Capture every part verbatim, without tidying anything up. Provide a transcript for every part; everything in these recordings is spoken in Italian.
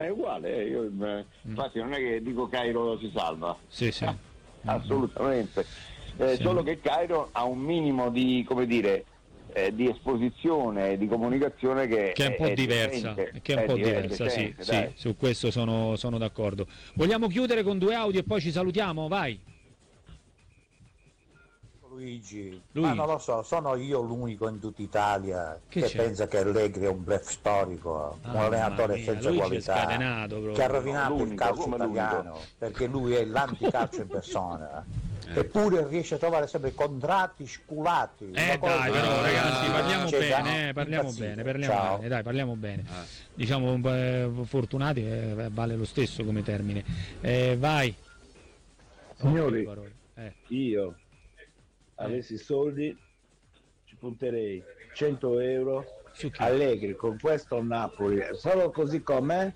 È uguale, eh, io, eh, infatti non è che dico Cairo si salva. Sì, sì. Assolutamente. Eh, Sì. Solo che Cairo ha un minimo di, come dire, eh, di esposizione, di comunicazione che, che è un po' è diversa, decente, che è un è po' diver- diversa, sì, decente, sì, dai. su questo sono, sono d'accordo. Vogliamo chiudere con due audio e poi ci salutiamo, vai. Luigi, Luigi. ma non lo so, sono io l'unico in tutta Italia Che che, c'è? pensa che Allegri è un bluff storico, Ah, un allenatore mia, senza Luigi è qualità, scatenato proprio. che ha rovinato L'unico, il calcio come italiano, l'unico. perché lui è l'anticalcio in persona. Eppure riesce a trovare sempre contratti sculati. Eh Una cosa dai, che- però ragazzi, Ah, parliamo c'è da bene, eh, parliamo impazzire. bene, parliamo Ciao. bene, dai, parliamo bene. Ah. Diciamo eh, fortunati, eh, vale lo stesso come termine. Eh, vai. Signori, Parole. Eh. io avessi soldi ci punterei cento euro Su chi? Allegri con questo Napoli, solo così com'è,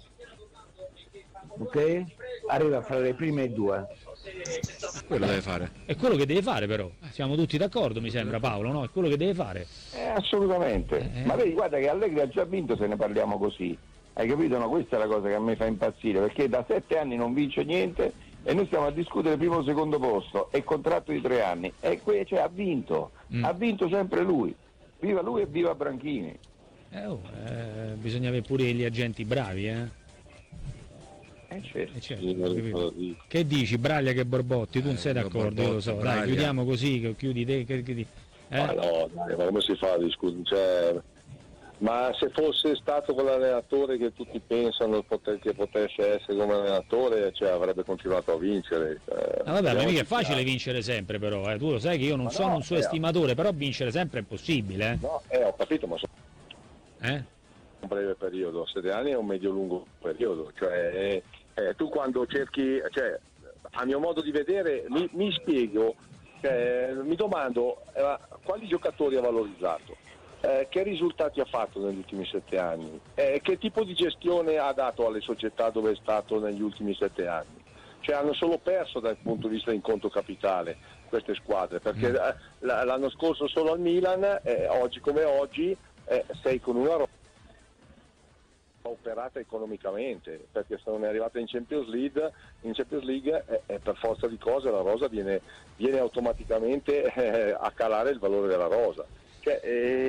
ok? Arriva fra le prime due. Quello deve fare. È quello che deve fare però, siamo tutti d'accordo mi sembra Paolo, no? È quello che deve fare. Eh, assolutamente. Eh. Ma vedi, guarda che Allegri ha già vinto se ne parliamo così. Hai capito? No, questa è la cosa che a me fa impazzire, perché da sette anni non vince niente e noi stiamo a discutere primo o secondo posto e contratto di tre anni. E que- cioè, ha vinto, Mm. ha vinto sempre lui. Viva lui e viva Branchini. Eh, oh, eh, bisogna avere pure gli agenti bravi, eh? Eh, certo. Eh, certo, capito. Che dici, Braglia che Borbotti? Tu non Eh, sei d'accordo, io lo so. Borbotta, Dai, Braglia. chiudiamo così, che chiudi te, che, che, eh? Ma no, dai, ma come si fa a discutere? Cioè, ma se fosse stato quell'allenatore che tutti pensano poter- che potesse essere come allenatore, cioè, avrebbe continuato a vincere. Cioè, Ah, vabbè, ma mica è andiamoci facile chiari. vincere sempre però, eh. Tu lo sai che io non Ma sono no, un suo eh, estimatore, però vincere sempre è possibile, eh? No, eh, ho capito, ma sono Eh? un breve periodo, sette anni è un medio-lungo periodo. Cioè, eh, eh, tu quando cerchi, cioè, a mio modo di vedere, mi, mi spiego, cioè, mi domando eh, quali giocatori ha valorizzato. Eh, che risultati ha fatto negli ultimi sette anni? Eh, che tipo di gestione ha dato alle società dove è stato negli ultimi sette anni? Cioè hanno solo perso dal punto di vista in conto capitale queste squadre, perché Mm. eh, l- l'anno scorso solo al Milan, eh, oggi come oggi, eh, sei con una rosa operata economicamente, perché se non è arrivata in Champions League, in Champions League eh, eh, per forza di cose la rosa viene, viene automaticamente eh, a calare il valore della rosa. Cioè,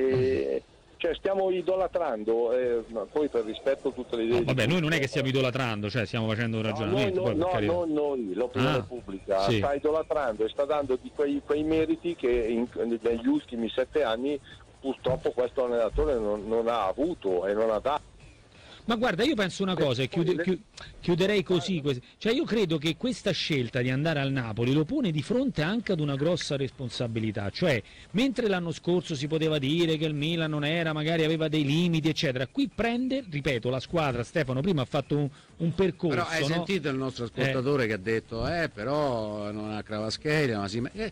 eh, cioè stiamo idolatrando, eh, ma poi per rispetto a tutte le idee. No, vabbè, di- noi non è che stiamo idolatrando, cioè stiamo facendo un No, ragionamento. no, poi, per no, carità. no, noi, l'opinione Ah, pubblica sì. sta idolatrando e sta dando di quei, quei meriti che in- negli ultimi sette anni purtroppo questo allenatore non, non ha avuto e non ha dato. Ma guarda, io penso una cosa e chiude- chiu- chiuderei così, così. Cioè io credo che questa scelta di andare al Napoli lo pone di fronte anche ad una grossa responsabilità, cioè mentre l'anno scorso si poteva dire che il Milan non era, magari aveva dei limiti eccetera, qui prende, ripeto, la squadra, Stefano prima ha fatto un, un percorso, Però hai no? sentito il nostro ascoltatore che ha detto eh però non ha Cravaschelia, ma si eh,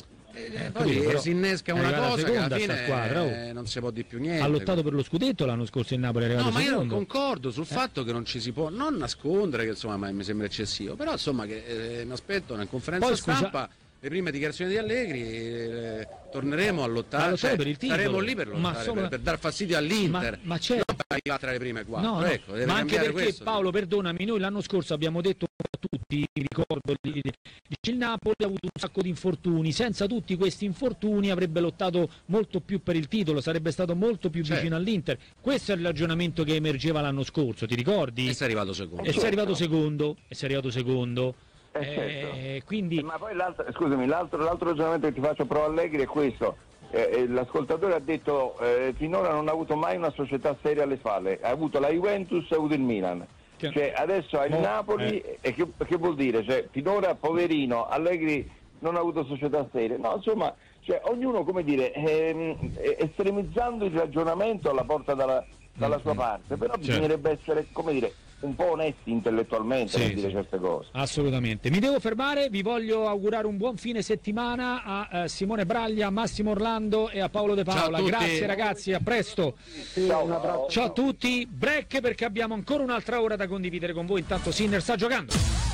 eh, poi capito, però si innesca è una arrivata cosa che seconda alla sta fine squadra, oh. eh, non si può di più niente. Ha lottato per lo scudetto l'anno scorso il Napoli, è arrivato No, ma io non secondo. concordo sul fatto che non ci si può non nascondere, che insomma ma- mi sembra eccessivo, però insomma che eh, mi aspetto una conferenza Poi, scusa- stampa, le prime dichiarazioni di Allegri, eh, torneremo a Ma lottare, lo solo cioè, per il titolo. saremo lì per Ma lottare, solo- per, per dar fastidio all'Inter, Ma- ma c'è- non per arrivare tra le prime quattro, No, no, ecco, deve ma anche cambiare perché questo. Paolo, perdonami, noi l'anno scorso abbiamo detto a tutti, ricordo, dice il Napoli ha avuto un sacco di infortuni, senza tutti questi infortuni avrebbe lottato molto più per il titolo, sarebbe stato molto più Certo. vicino all'Inter. Questo è il ragionamento che emergeva l'anno scorso, ti ricordi? E sei arrivato secondo. E sei arrivato secondo, e sei arrivato secondo. Eh, Eh, certo. quindi Eh, ma poi l'altro, scusami, l'altro, l'altro ragionamento che ti faccio pro Allegri è questo. Eh, eh, l'ascoltatore ha detto eh, finora non ha avuto mai una società seria alle spalle, ha avuto la Juventus e ha avuto il Milan. Che- Cioè, adesso ha il Mo- Napoli eh. e che, che vuol dire? Cioè, finora poverino Allegri non ha avuto società serie. No, insomma, cioè, ognuno, come dire, ehm, eh, estremizzando il ragionamento alla porta dalla, dalla sua parte, però Certo. bisognerebbe essere, come dire, un po' onesti intellettualmente Sì, per dire sì. certe cose. assolutamente. Mi devo fermare, vi voglio augurare un buon fine settimana a eh, Simone Braglia, a Massimo Orlando e a Paolo De Paola. a tutti. Grazie ragazzi, a presto. Ciao, Ciao a tutti, break perché abbiamo ancora un'altra ora da condividere con voi. Intanto Sinner sta giocando.